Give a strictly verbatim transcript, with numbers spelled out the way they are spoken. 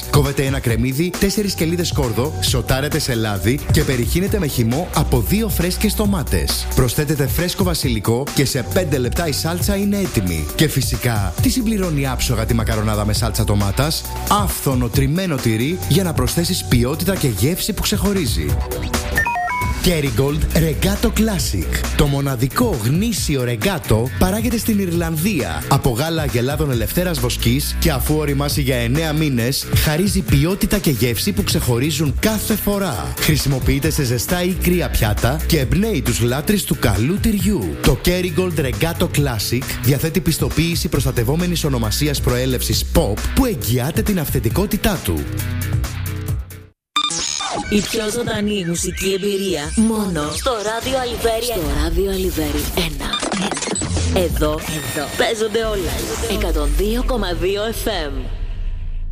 Κόβετε ένα κρεμμύδι, τέσσερις κελίδες σκόρδο, σοτάρετε σε λάδι και περιχύνετε με χυμό από δύο φρέσκες ντομάτες. Προσθέτετε φρέσκο βασιλικό και σε πέντε λεπτά η σάλτσα είναι έτοιμη. Και φυσικά, τι συμπληρώνει άψογα τη μακαρονάδα με σάλτσα ντομάτας? Άφθονο τριμμένο τυρί για να προσθέσεις ποιότητα και γεύση που ξεχωρίζει. Kerrygold Regato Classic. Το μοναδικό γνήσιο ρεγκάτο παράγεται στην Ιρλανδία από γάλα αγελάδων ελευθέρας βοσκής και αφού οριμάσει για εννέα μήνες, χαρίζει ποιότητα και γεύση που ξεχωρίζουν κάθε φορά. Χρησιμοποιείται σε ζεστά ή κρύα πιάτα και εμπνέει τους λάτρεις του καλού τυριού. Το Kerrygold Regato Classic διαθέτει πιστοποίηση προστατευόμενης ονομασίας προέλευσης Pop που εγγυάται την αυθεντικότητά του. Η πιο ζωντανή μουσική εμπειρία μόνο στο ράδιο Αλιβέρι. Στο ράδιο Αλιβέρι ένα. Εδώ, εδώ παίζονται όλα. εκατόν δύο κόμμα δύο εφ εμ.